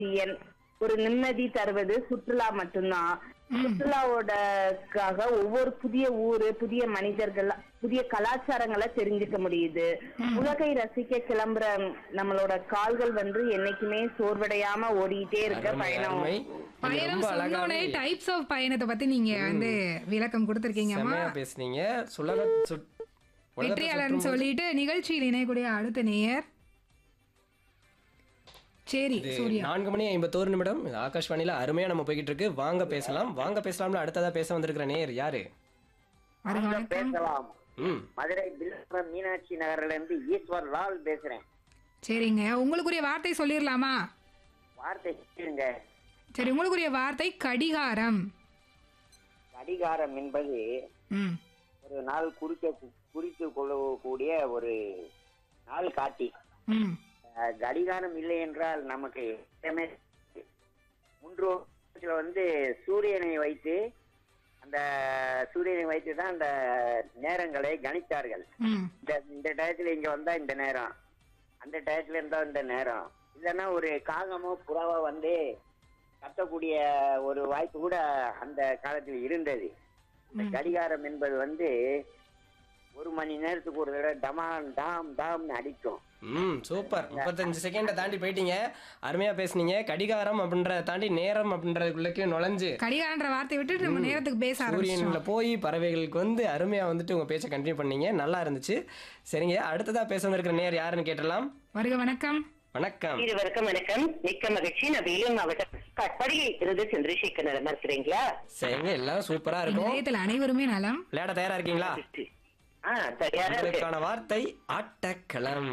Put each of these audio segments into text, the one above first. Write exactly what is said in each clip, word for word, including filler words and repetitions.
என் ஒரு நிம்மதி தருவது சுற்றுலா மட்டும்தான். சுற்றுலாவோடக்காக ஒவ்வொரு புதிய ஊரு, புதிய மனிதர்கள், புதிய கலாச்சாரங்களை தெரிஞ்சுக்க முடியுது. உலகை ரசிக்க கிளம்புற நம்மளோட கால்கள் வந்து என்னைக்குமே சோர்வடையாம ஓடிட்டே இருக்க அருமை, பயணம். அருமை. நீங்க பயணம் ரொம்ப சொன்னோனே அழகாவே டைப்ஸ் ஆஃப் பயணத்தை பத்தி நீங்க வந்து விளக்கம் கொடுத்திருக்கீங்கம்மா. செமையா பேசுனீங்க. சுலக சுட்- உலகத்தை வெற்றியாளர்னு சுற்றும் சொல்லிட்டு நிகழ்ச்சியில் இணையக்கூடிய அடுத்த நேயர் சரி இது சூர்யா. நான்கு மணி ஐம்பத்தோரு நிமிடம் இது ஆகாஷ்வாணியில அருமையா நம்ம போய்கிட்டு இருக்கு. வாங்க பேசலாம். வாங்க பேசலாம்ல அடுத்ததா பேச வந்திருக்கிற நேயர் யாரு? வருக வாங்க வணக்கம். பேசலாம். ம் மதுரை விழுப்புரம் மீனாட்சி நகர்ல இருந்து ஈஸ்வர் லால் பேசுறேன். சரிங்க, உங்களுக்குரிய வார்த்தை சொல்லிடலாமா? வார்த்தை கேளுங்க. சரி, உங்களுக்குரிய வார்த்தை கடிகாரம். கடிகாரம் என்பது ம் ஒரு நாள் குறிக்க குறித்து கொள்ளக்கூடிய ஒரு நாள் காட்டி. ம் அஹ், கடிகாரம் இல்லை என்றால் நமக்கு இடமே இல்லை. முன்னோர்கள் வந்து சூரியனை வைத்து அந்த சூரியனை வைத்து தான் அந்த நேரங்களை கணித்தார்கள். ம் இந்த இந்த டயத்துல இங்க வந்தா இந்த நேரம், அந்த டயத்துல இருந்தா இந்த நேரம். இல்லைன்னா ஒரு காகமோ புறாவோ வந்து கத்தக்கூடிய ஒரு வாய்ப்பு கூட அந்த காலத்தில் இருந்தது. இந்த கடிகாரம் என்பது வந்து ஒரு மணி நேரத்துக்கு ஒரு தடவை டமான் டாம் டாம்னு அடிக்கும். ம் சூப்பர். முப்பத்தஞ்சு செகண்டை தாண்டி போயிட்டீங்க. அருமையா பேசுனீங்க. கடிகாரம் அப்படின்றத தாண்டி நேரம் அப்படின்றதுக்குள்ளக்கே நுழைஞ்சு கடிகாரன்ற வார்த்தையை விட்டு நம்ம நேரத்துக்கு பேச ஆரம்பிச்சோம். சூரியன்ல போய் பறவைகளுக்கு வந்து அருமையா வந்துட்டு உங்க பேச்சை கண்டினியூ பண்ணீங்க. நல்லா இருந்துச்சு. சரிங்க, அடுத்ததா பேச வந்திருக்கிற நேர் யாருன்னு கேட்டலாம். வருக வணக்கம். வணக்கம். இருவருக்கும் வணக்கம். மிக்க மகிழ்ச்சி. நான் வேலூர் மாவட்டம் கட்படியில் இருந்து சந்திரசேகர் நலமா இருக்கிறீங்களா? சரிங்க, எல்லாம் சூப்பரா இருக்கும். நிலையத்தில் அனைவருமே நலம். விளையாட தயாரா இருக்கீங்களா? ஆ தயாரா இருக்கு. உங்களுக்கான வார்த்தை ஆட்டக்களம்.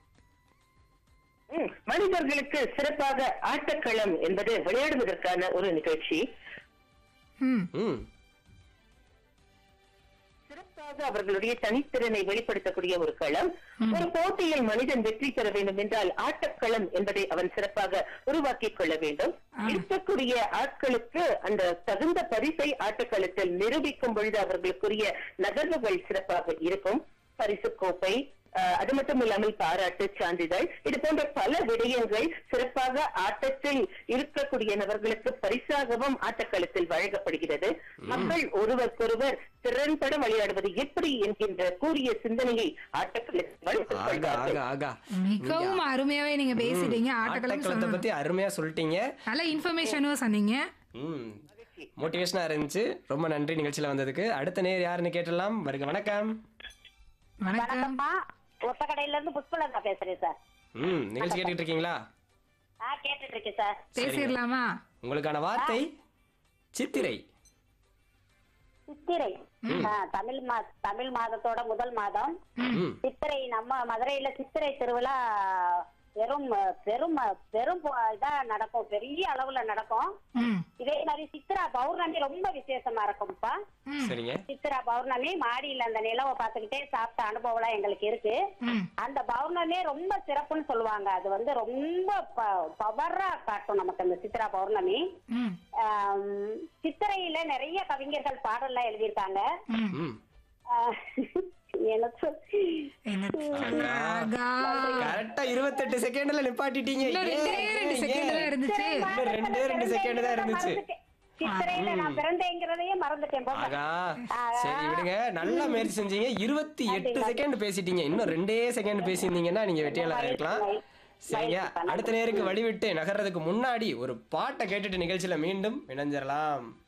ம், மனிதர்களுக்கு சிறப்பாக ஆட்டக்களம் என்பது விளையாடுவதற்கான ஒரு நிகழ்ச்சி. ம் ம் சிறப்பாக அவர்களுடைய தனித்திறனை வெளிப்படுத்தக்கூடிய ஒரு களம். ஒரு போட்டியில் மனிதன் வெற்றி பெற வேண்டும் என்றால் ஆட்டக்களம் என்பதை அவன் சிறப்பாக உருவாக்கிக் கொள்ள வேண்டும். இருக்கக்கூடிய ஆட்களுக்கு அந்த தகுந்த பரிசை ஆட்டக்களத்தில் நிரூபிக்கும் பொழுது அவர்களுக்குரிய நகர்வுகள் சிறப்பாக இருக்கும். பரிசு கோப்பை, அஹ், அது மட்டும் இல்லாமல் பாராட்டு சான்றிதழ், இது போன்ற பல விடயங்கள் சிறப்பாக ஆட்டத்தில் இருக்கக்கூடிய நபர்களுக்கு பரிசாகவும் ஆட்டக்களத்தில் வழங்கப்படுகிறது. மக்கள் ஒருவருக்கொருவர் திறன்பட விளையாடுவது எப்படி என்கின்ற கூறிய சிந்தனையை ஆட்டக்களத்தில் வளர்த்துக் ஆகா கொள்வார்கள். ஆகா ஆகா. மிகவும் அருமையாவே நீங்க பேசிட்டீங்க. ஆட்டக்களத்தை ஆட்டக்களம் பத்தி அருமையா சொல்லிட்டீங்க. நல்ல இன்ஃபர்மேஷனும் சொன்னீங்க. ம் மோட்டிவேஷனா இருந்துச்சு. ரொம்ப நன்றி நிகழ்ச்சியில வந்ததுக்கு. அடுத்த நேர் யாருன்னு கேட்டலாம். வருக வணக்கம். வணக்கம். வணக்கம்மா, ஒத்தக்கடையில இருந்து புஷ்பலதா பேசுறேன் சார். ம் நிகழ்ச்சி கேட்டுக்கிட்டு இருக்கீங்களா? ஆ கேட்டுட்டு இருக்கேன் சார். பேசிடலாமா? உங்களுக்கான வார்த்தை சித்திரை. சித்திரை ஆ, தமிழ் மா தமிழ் மாதத்தோட முதல் மாதம் ம் சித்திரை. நம்ம மதுரையில சித்திரை திருவிழா பெரும் பெரும் பெரும் போ- இதா நடக்கும், பெரிய அளவுல நடக்கும். ம் இதே மாதிரி சித்திரா பௌர்ணமி ரொம்ப விசேஷமா இருக்கும்ப்பா. சரிங்க. சித்திரா பௌர்ணமி மாடியில அந்த நிலவை பார்த்துக்கிட்டே சாப்பிட்ட அனுபவம் எங்களுக்கு இருக்கு. ம் அந்த பௌர்ணமி ரொம்ப சிறப்புன்னு சொல்லுவாங்க. அது வந்து ரொம்ப பவரா காட்டும் நமக்கு அந்த சித்திரா பௌர்ணமி. ம் ஆம், சித்திரையில நிறைய கவிஞர்கள் பாடல்லாம் எழுதியிருக்காங்க. ம் ம் ஆஹ், எனக்கு என்ன அழகா. கரெக்டா இருபத்தெட்டு செகண்ட்ல நிப்பாட்டிட்டீங்க. இன்னும் ரெண்டே ரெண்டு ஏன், செகண்ட் தான் ஏன்? இருந்துச்சு. இன்னும் ரெண்டே ரெண்டு செகண்ட் தான் இருந்துச்சு. சித்திரையில நான் பிறந்தேங்கிறதையே மறந்துட்டேன் போங்க. ஆகா சரி விடுங்க. நல்லா முயற்சி செஞ்சீங்க. இருபத்தி எட்டு செகண்ட் பேசிட்டீங்க. இன்னும் ரெண்டே செகண்ட் பேசியிருந்தீங்கன்னா நீங்க வெற்றியாளராக இருக்கலாம். சரிங்க, அடுத்த நேருக்கு வழிவிட்டு நகர்றதுக்கு முன்னாடி ஒரு பாட்டை கேட்டுட்டு நிகழ்ச்சியில மீண்டும் இணைஞ்சிடலாம்.